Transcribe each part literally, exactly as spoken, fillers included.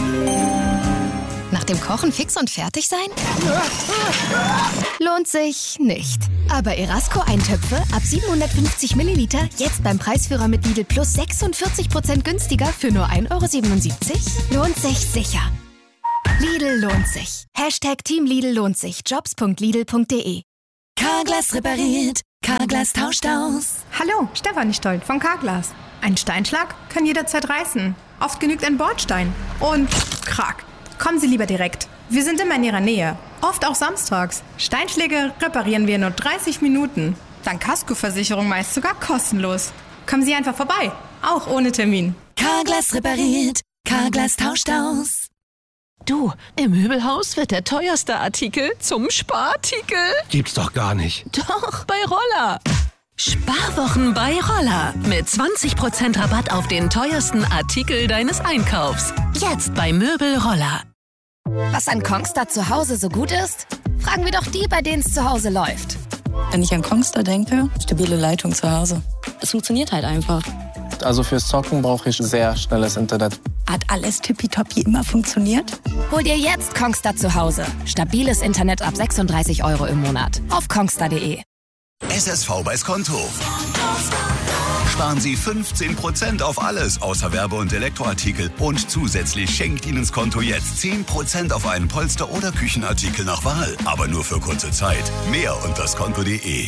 Nach dem Kochen fix und fertig sein? Lohnt sich nicht. Aber Erasco-Eintöpfe ab siebenhundertfünfzig Milliliter jetzt beim Preisführer mit Lidl Plus sechsundvierzig Prozent günstiger für nur ein Euro siebenundsiebzig? Lohnt sich sicher. Lidl lohnt sich. Hashtag Team Lidl lohnt sich. Jobs punkt lidl punkt de. Carglass repariert. Carglass tauscht aus. Hallo, Stefanie Stolt von Carglass. Ein Steinschlag kann jederzeit reißen. Oft genügt ein Bordstein. Und krack. Kommen Sie lieber direkt. Wir sind immer in Ihrer Nähe. Oft auch samstags. Steinschläge reparieren wir in nur dreißig Minuten. Dank Kaskoversicherung meist sogar kostenlos. Kommen Sie einfach vorbei. Auch ohne Termin. Carglass repariert. Carglass tauscht aus. Du, im Möbelhaus wird der teuerste Artikel zum Sparartikel. Gibt's doch gar nicht. Doch, bei Roller. Sparwochen bei Roller. Mit zwanzig Prozent Rabatt auf den teuersten Artikel deines Einkaufs. Jetzt bei Möbel Roller. Was an Kongstar zu Hause so gut ist? Fragen wir doch die, bei denen es zu Hause läuft. Wenn ich an Kongstar denke, stabile Leitung zu Hause. Es funktioniert halt einfach. Also fürs Zocken brauche ich sehr schnelles Internet. Hat alles tippitoppi immer funktioniert? Hol dir jetzt Kongstar zu Hause. Stabiles Internet ab sechsunddreißig Euro im Monat. Auf kongstar punkt de. S S V bei Skonto. Sparen Sie fünfzehn Prozent auf alles außer Werbe- und Elektroartikel. Und zusätzlich schenkt Ihnen Skonto jetzt zehn Prozent auf einen Polster- oder Küchenartikel nach Wahl. Aber nur für kurze Zeit. Mehr unter skonto punkt de.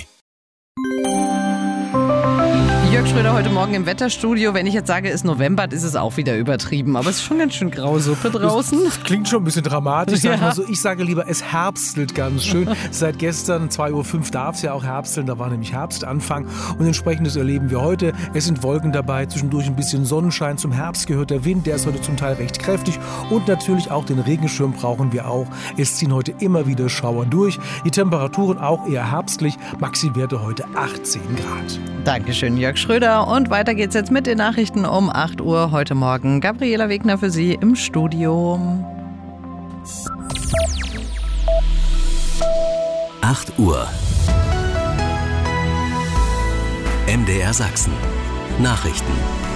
Jörg Schröder heute Morgen im Wetterstudio. Wenn ich jetzt sage, es ist November, ist es auch wieder übertrieben. Aber es ist schon ganz schön Grausuppe draußen. Das klingt schon ein bisschen dramatisch. Sag Ja. ich, mal so. Ich sage lieber, es herbstelt ganz schön. Seit gestern zwei Uhr fünf darf es ja auch herbsteln. Da war nämlich Herbstanfang. Und entsprechendes erleben wir heute. Es sind Wolken dabei, zwischendurch ein bisschen Sonnenschein. Zum Herbst gehört der Wind. Der ist heute zum Teil recht kräftig. Und natürlich auch den Regenschirm brauchen wir auch. Es ziehen heute immer wieder Schauer durch. Die Temperaturen auch eher herbstlich. Maxi-Werte heute achtzehn Grad. Dankeschön, Jörg Schröder. Und weiter geht's jetzt mit den Nachrichten um acht Uhr heute Morgen. Gabriela Wegner für Sie im Studio. acht Uhr. M D R Sachsen. Nachrichten.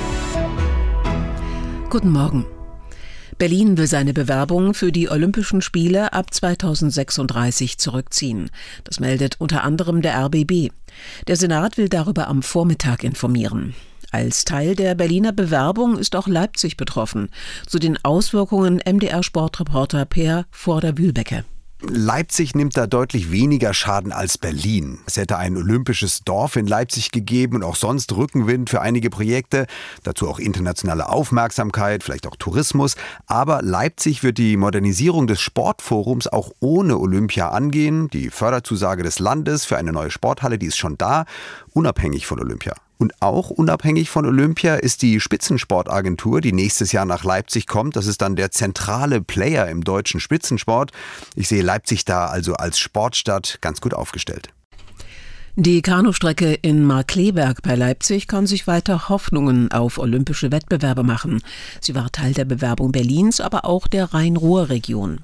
Guten Morgen. Berlin will seine Bewerbung für die Olympischen Spiele ab zweitausendsechsunddreißig zurückziehen. Das meldet unter anderem der R B B. Der Senat will darüber am Vormittag informieren. Als Teil der Berliner Bewerbung ist auch Leipzig betroffen. Zu den Auswirkungen M D R-Sportreporter Per Vorder-Wühlbecke. Leipzig nimmt da deutlich weniger Schaden als Berlin. Es hätte ein olympisches Dorf in Leipzig gegeben und auch sonst Rückenwind für einige Projekte. Dazu auch internationale Aufmerksamkeit, vielleicht auch Tourismus. Aber Leipzig wird die Modernisierung des Sportforums auch ohne Olympia angehen. Die Förderzusage des Landes für eine neue Sporthalle, die ist schon da, unabhängig von Olympia. Und auch unabhängig von Olympia ist die Spitzensportagentur, die nächstes Jahr nach Leipzig kommt. Das ist dann der zentrale Player im deutschen Spitzensport. Ich sehe Leipzig da also als Sportstadt ganz gut aufgestellt. Die Kanustrecke in Markkleeberg bei Leipzig kann sich weiter Hoffnungen auf olympische Wettbewerbe machen. Sie war Teil der Bewerbung Berlins, aber auch der Rhein-Ruhr-Region.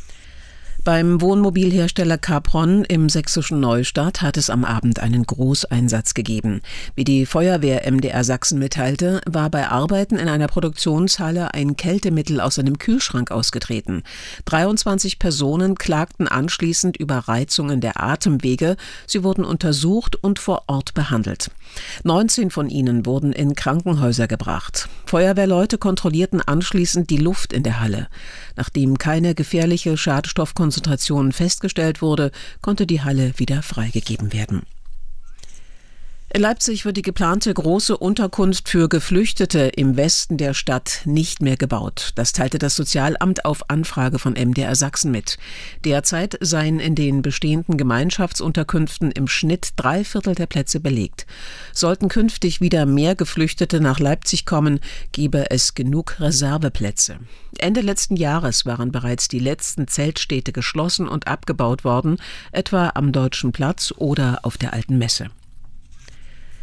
Beim Wohnmobilhersteller Capron im sächsischen Neustadt hat es am Abend einen Großeinsatz gegeben. Wie die Feuerwehr M D R Sachsen mitteilte, war bei Arbeiten in einer Produktionshalle ein Kältemittel aus einem Kühlschrank ausgetreten. dreiundzwanzig Personen klagten anschließend über Reizungen der Atemwege. Sie wurden untersucht und vor Ort behandelt. neunzehn von ihnen wurden in Krankenhäuser gebracht. Feuerwehrleute kontrollierten anschließend die Luft in der Halle. Nachdem keine gefährliche Schadstoffkonzentration festgestellt wurde, konnte die Halle wieder freigegeben werden. In Leipzig wird die geplante große Unterkunft für Geflüchtete im Westen der Stadt nicht mehr gebaut. Das teilte das Sozialamt auf Anfrage von M D R Sachsen mit. Derzeit seien in den bestehenden Gemeinschaftsunterkünften im Schnitt drei Viertel der Plätze belegt. Sollten künftig wieder mehr Geflüchtete nach Leipzig kommen, gebe es genug Reserveplätze. Ende letzten Jahres waren bereits die letzten Zeltstädte geschlossen und abgebaut worden, etwa am Deutschen Platz oder auf der Alten Messe.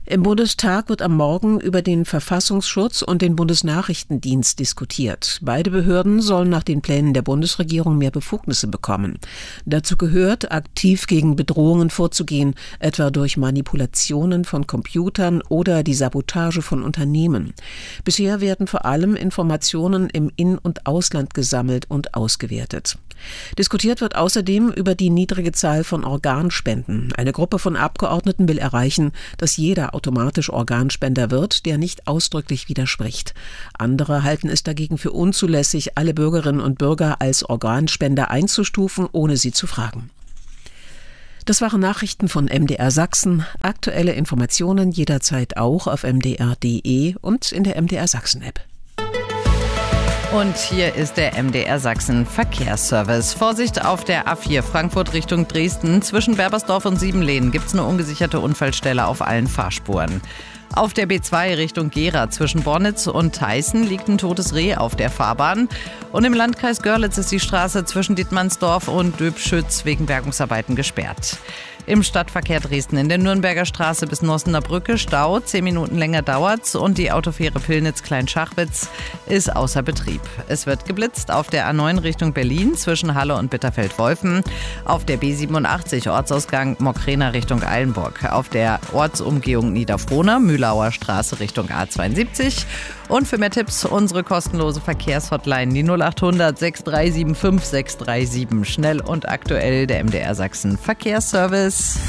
Im Bundestag wird am Morgen über den Verfassungsschutz und den Bundesnachrichtendienst diskutiert. Beide Behörden sollen nach den Plänen der Bundesregierung mehr Befugnisse bekommen. Dazu gehört, aktiv gegen Bedrohungen vorzugehen, etwa durch Manipulationen von Computern oder die Sabotage von Unternehmen. Bisher werden vor allem Informationen im In- und Ausland gesammelt und ausgewertet. Diskutiert wird außerdem über die niedrige Zahl von Organspenden. Eine Gruppe von Abgeordneten will erreichen, dass jeder automatisch Organspender wird, der nicht ausdrücklich widerspricht. Andere halten es dagegen für unzulässig, alle Bürgerinnen und Bürger als Organspender einzustufen, ohne sie zu fragen. Das waren Nachrichten von M D R Sachsen. Aktuelle Informationen jederzeit auch auf m d r punkt d e und in der M D R Sachsen App. Und hier ist der M D R Sachsen Verkehrsservice. Vorsicht auf der A vier Frankfurt Richtung Dresden. Zwischen Berbersdorf und Siebenlehnen gibt es eine ungesicherte Unfallstelle auf allen Fahrspuren. Auf der B zwei Richtung Gera zwischen Bornitz und Theißen liegt ein totes Reh auf der Fahrbahn. Und im Landkreis Görlitz ist die Straße zwischen Dittmannsdorf und Döbschütz wegen Bergungsarbeiten gesperrt. Im Stadtverkehr Dresden in der Nürnberger Straße bis Nossener Brücke Stau. Zehn Minuten länger dauert's und die Autofähre Pillnitz-Kleinschachwitz ist außer Betrieb. Es wird geblitzt auf der A neun Richtung Berlin zwischen Halle und Bitterfeld-Wolfen. Auf der B siebenundachtzig Ortsausgang Mokräna Richtung Eilenburg. Auf der Ortsumgehung Niederfrohna Mühlauer Straße Richtung A zweiundsiebzig. Und für mehr Tipps unsere kostenlose Verkehrshotline, die null achthundert sechs drei sieben fünf sechs drei sieben. Schnell und aktuell der M D R Sachsen Verkehrsservice.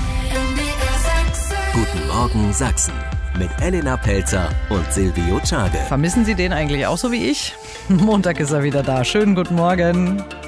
Guten Morgen Sachsen mit Elena Pelzer und Silvio Czade. Vermissen Sie den eigentlich auch so wie ich? Montag ist er wieder da. Schönen guten Morgen.